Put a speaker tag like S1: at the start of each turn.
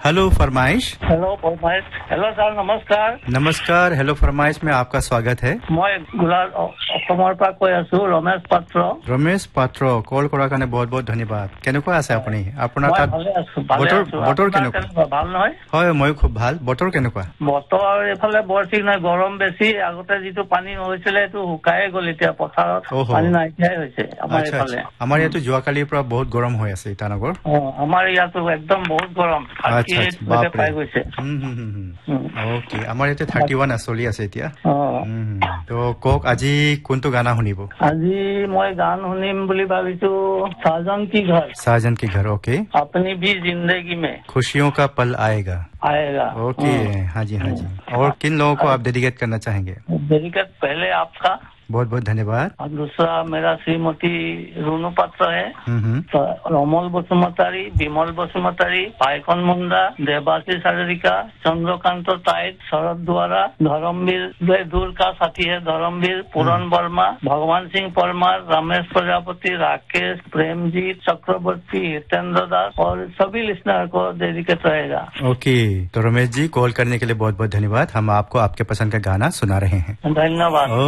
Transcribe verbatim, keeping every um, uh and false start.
S1: Hello फरमाइश।
S2: Hello फरमाइश। Hello sir, नमस्कार।
S1: नमस्कार। हेलो फरमाइश में आपका स्वागत है।
S2: मैं গোলাঘাট অসমৰ পৰা কৈ আছো, ৰমেশ পাত্ৰ।
S1: ৰমেশ পাত্ৰ, কল কৰাৰ কাৰণে বহুত বহুত ধন্যবাদ। কেনেকুৱা আছে আপুনি? আপোনাৰ তাত বতৰ বতৰ কেনেকুৱা?
S2: ভাল নহয়?
S1: হয়, মই খুব ভাল। বতৰ কেনেকুৱা?
S2: বতৰ এইফালে বৰ ঠিক নাই, গৰম বেছি। আগতে যিটো পানী হৈছিলে সেইটো শুকায়ে গ'ল, এতিয়া পথাৰত পানী নাইকিয়াই হৈছে আমাৰ এইফালে।
S1: আমাৰ ইয়াতো যোৱাকালিৰ পৰা বহুত গৰম হৈ আছে ইটানগৰ।
S2: আমাৰ ইয়াতো একদম বহুত গৰম, থাৰ্টি এইট লৈকে পাই গৈছে।
S1: অকে, আমাৰ ইয়াতে থাৰ্টি ওৱান চলি আছে এতিয়া। তো কওক, আজি কোনটো গানা শুনিব?
S2: আজি মই গান শুনিম বুলি ভাবিছো, साजन की घर।
S1: साजन की घर, ओके।
S2: अपनी भी जिंदगी में
S1: खुशियों का पल आएगा
S2: आएगा।
S1: ओके, हाँ जी हाँ जी। और किन लोगों को आप डेडिकेट करना चाहेंगे?
S2: डेडिकेट पहले आपका
S1: बहुत बहुत धन्यवाद।
S2: और दूसरा मेरा श्रीमती रुनु पात्र है, तो रमल बसुमतारी, विमल बसुमतारी, पायकन मुंडा, देवाशीष हाजरिका, चंद्रकांत टाइट, शरद द्वारा, धर्मवीर दूर का साथी है धर्मवीर, पूरन वर्मा, भगवान सिंह परमार, रमेश प्रजापति, राकेश, प्रेमजीत चक्रवर्ती, हितेंद्र दास और सभी लिसनर को डेडिकेट रहेगा।
S1: ओके, तो रमेश जी, कॉल करने के लिए बहुत बहुत धन्यवाद। हम आपको आपके पसंद का गाना सुना रहे हैं।
S2: धन्यवाद।